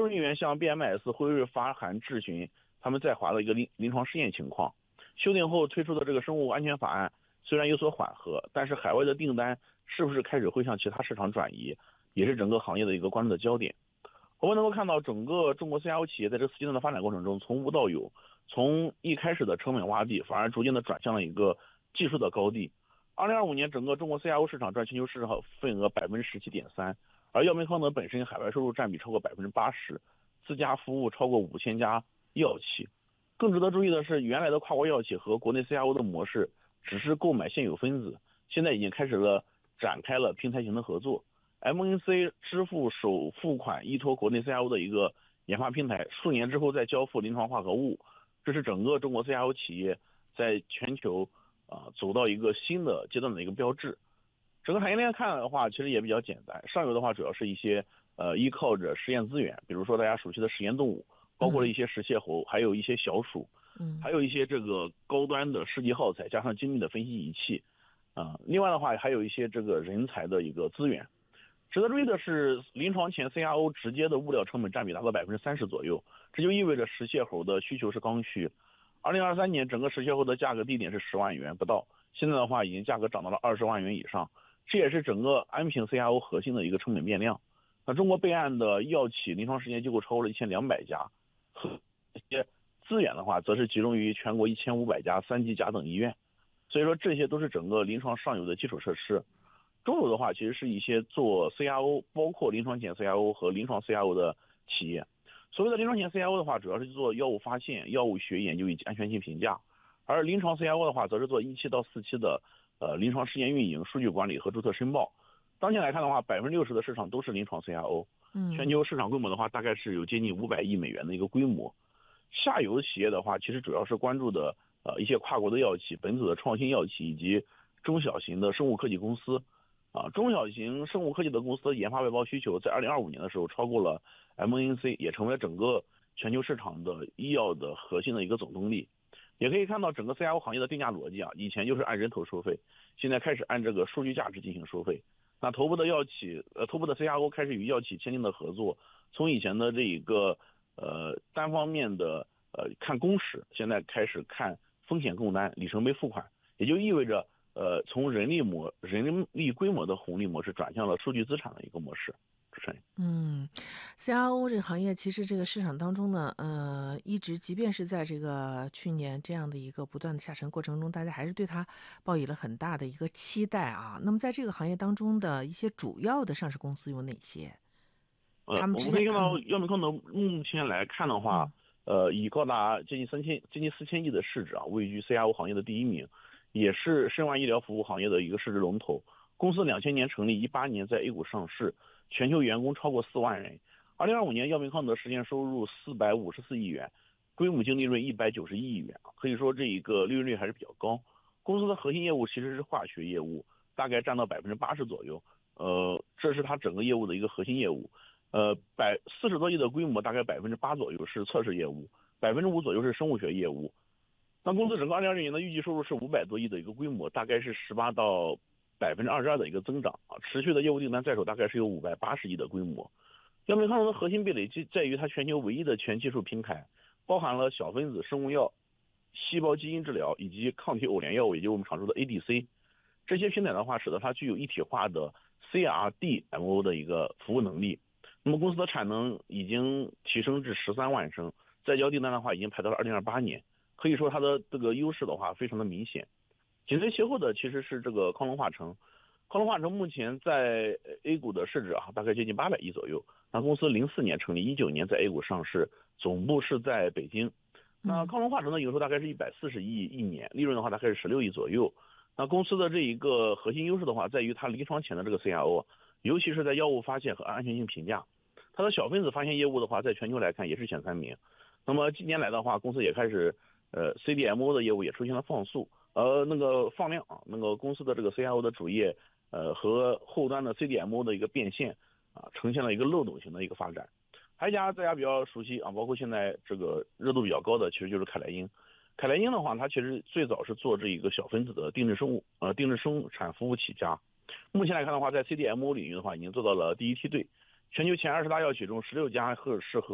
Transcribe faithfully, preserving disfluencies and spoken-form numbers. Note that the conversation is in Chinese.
众议员向 B M S、辉瑞发函质询他们在华的一个临临床试验情况。修订后推出的这个生物安全法案虽然有所缓和，但是海外的订单是不是开始会向其他市场转移，也是整个行业的一个关注的焦点。我们能够看到，整个中国 C R O 企业在这四阶段的发展过程中，从无到有，从一开始的成本洼地，反而逐渐的转向了一个技术的高地。二零二五年，整个中国 C R O 市场占全球市场份额百分之十七点三，而药明康德本身海外收入占比超过百分之八十，自家服务超过五千家药企。更值得注意的是，原来的跨国药企和国内 C R O 的模式只是购买现有分子，现在已经开始了展开了平台型的合作。M N C 支付首付款依托国内 C R O 的一个研发平台，数年之后再交付临床化合物，这是整个中国 C R O 企业在全球啊、呃、走到一个新的阶段的一个标志。整个产业链看的话，其实也比较简单。上游的话，主要是一些呃依靠着实验资源，比如说大家熟悉的实验动物，包括了一些食蟹猴，还有一些小鼠，嗯，还有一些这个高端的试剂耗材，加上精密的分析仪器，啊、呃，另外的话还有一些这个人才的一个资源。值得注意的是，临床前 C R O 直接的物料成本占比达到百分之三十左右，这就意味着食蟹猴的需求是刚需。二零二三年整个食蟹猴的价格低点是十万元不到，现在的话已经价格涨到了二十万元以上，这也是整个安平 C R O 核心的一个成本变量。那中国备案的药企临床实验机构超过了一千两百家，和一些资源的话，则是集中于全国一千五百家三级甲等医院，所以说这些都是整个临床上游的基础设施。中游的话，其实是一些做 C R O， 包括临床前 C R O 和临床 C R O 的企业。所谓的临床前 C R O 的话，主要是做药物发现、药物学研究以及安全性评价，而临床 C R O 的话，则是做一期到四期的呃临床试验运营、数据管理和注册申报。当前来看的话，百分之六十的市场都是临床 C R O， 全球市场规模的话，大概是有接近五百亿美元的一个规模。下游企业的话，其实主要是关注的呃一些跨国的药企、本土的创新药企以及中小型的生物科技公司。啊，中小型生物科技的公司的研发外包需求在二零二五年的时候超过了 M N C， 也成为整个全球市场的医药的核心的一个总动力。也可以看到整个 C R O 行业的定价逻辑啊，以前就是按人头收费，现在开始按这个数据价值进行收费。那头部的药企，呃，头部的 C R O 开始与药企签订的合作，从以前的这一个呃单方面的呃看工时，现在开始看风险共担、里程碑付款，也就意味着。呃，从人力模、人力规模的红利模式转向了数据资产的一个模式。主持人， 嗯 ，C R O 这个行业其实这个市场当中呢，呃，一直即便是在这个去年这样的一个不断的下沉过程中，大家还是对它抱以了很大的一个期待啊。那么在这个行业当中的一些主要的上市公司有哪些？ 呃， 他们我们可以看到， 嗯、 药明康德目前来看的话，嗯、呃，以高达接近三千、接近四千亿的市值啊，位居 C R O 行业的第一名。也是申万医疗服务行业的一个市值龙头。公司两千年成立，一八年在 A 股上市，全球员工超过四万人。二零二五年，药明康德实现收入四百五十四亿元，归母净利润一百九十一亿元，可以说这一个利润率还是比较高。公司的核心业务其实是化学业务，大概占到百分之八十左右。呃，这是它整个业务的一个核心业务。呃，百四十多亿的规模，大概百分之八左右是测试业务，百分之五左右是生物学业务。那公司整个二零二零年的预计收入是五百多亿的一个规模，大概是十八到百分之二十二的一个增长啊，持续的业务订单在手大概是有五百八十亿的规模。药明康德的核心壁垒在于它全球唯一的全技术平台，包含了小分子生物药、细胞基因治疗以及抗体偶联药物，也就是我们常说的 A D C。这些平台的话，使得它具有一体化的 C R D M O 的一个服务能力。那么公司的产能已经提升至十三万升，在交订单的话已经排到了二零二八年。可以说它的这个优势的话非常的明显。紧随其后的其实是这个康龙化成。康龙化成目前在 A 股的市值啊大概接近八百亿左右。那公司零四年成立，一九年在 A 股上市，总部是在北京。那康龙化成的营收大概是一百四十亿一年，利润的话大概是十六亿左右。那公司的这一个核心优势的话在于它临床前的这个 C R O， 尤其是在药物发现和安全性评价。它的小分子发现业务的话在全球来看也是前三名。那么近年来的话，公司也开始呃 C D M O 的业务也出现了放速，呃那个放量啊，那个公司的这个 C R O 的主业呃和后端的 C D M O 的一个变现啊，呈现了一个漏斗型的一个发展。还有一家大家比较熟悉啊，包括现在这个热度比较高的，其实就是凯莱英。凯莱英的话，它其实最早是做这一个小分子的定制生物呃定制生产服务起家。目前来看的话，在 C D M O 领域的话，已经做到了第一梯队。全球前二十大药企中，十六家和是和